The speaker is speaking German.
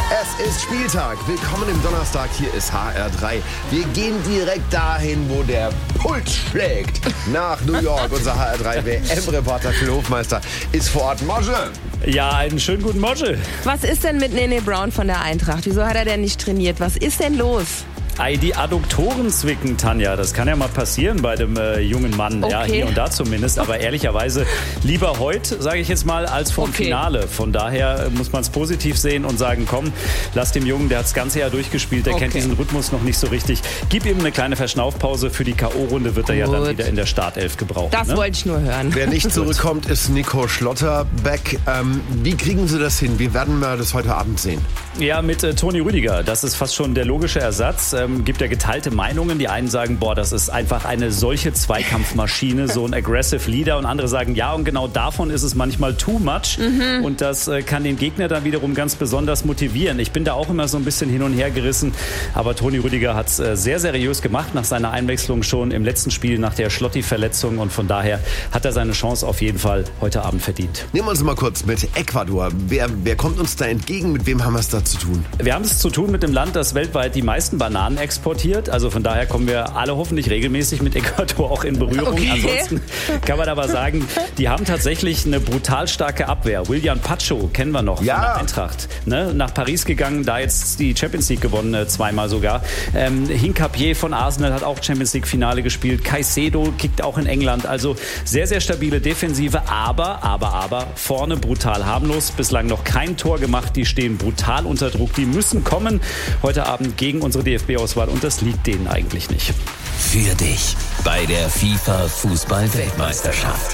Es ist Spieltag. Willkommen im Donnerstag. Hier ist HR3. Wir gehen direkt dahin, wo der Puls schlägt. Nach New York. Unser HR3 WM-Reporter Phil Hofmeister ist vor Ort. Mosche! Ja, einen schönen guten Morgen. Was ist denn mit Nene Brown von der Eintracht? Wieso hat er denn nicht trainiert? Was ist denn los? Die Adduktoren zwicken, Tanja. Das kann ja mal passieren bei dem jungen Mann. Okay. Ja, hier und da zumindest. Aber ehrlicherweise lieber heute, sage ich jetzt mal, als vom Finale. Von daher muss man es positiv sehen und sagen, komm, lass dem Jungen, der hat das ganze Jahr durchgespielt, der kennt diesen Rhythmus noch nicht so richtig. Gib ihm eine kleine Verschnaufpause. Für die K.O.-Runde wird er ja dann wieder in der Startelf gebraucht. Das wollte ich nur hören. Wer nicht zurückkommt, ist Nico Schlotterbeck. Wie kriegen Sie das hin? Wie werden wir das heute Abend sehen? Ja, mit Toni Rüdiger. Das ist fast schon der logische Ersatz. Gibt ja geteilte Meinungen. Die einen sagen, boah, das ist einfach eine solche Zweikampfmaschine, so ein aggressive Leader. Und andere sagen, ja, und genau davon ist es manchmal too much. Und das kann den Gegner dann wiederum ganz besonders motivieren. Ich bin da auch immer so ein bisschen hin und her gerissen. Aber Toni Rüdiger hat es sehr seriös gemacht nach seiner Einwechslung schon im letzten Spiel nach der Schlotti-Verletzung. Und von daher hat er seine Chance auf jeden Fall heute Abend verdient. Nehmen wir uns mal kurz mit Ecuador. Wer kommt uns da entgegen? Mit wem haben wir es da zu tun? Wir haben es zu tun mit dem Land, das weltweit die meisten Bananen exportiert. Also von daher kommen wir alle hoffentlich regelmäßig mit Ecuador auch in Berührung. Okay. Ansonsten kann man aber sagen, die haben tatsächlich eine brutal starke Abwehr. Willian Pacho kennen wir noch von der Eintracht. Ne? Nach Paris gegangen, da jetzt die Champions League gewonnen, zweimal sogar. Hincapié von Arsenal hat auch Champions League Finale gespielt. Caicedo kickt auch in England. Also sehr, sehr stabile Defensive, aber vorne brutal harmlos. Bislang noch kein Tor gemacht. Die stehen brutal unter Druck. Die müssen kommen heute Abend gegen unsere DFB-Auswahl und das liegt denen eigentlich nicht. Für dich bei der FIFA-Fußball-Weltmeisterschaft.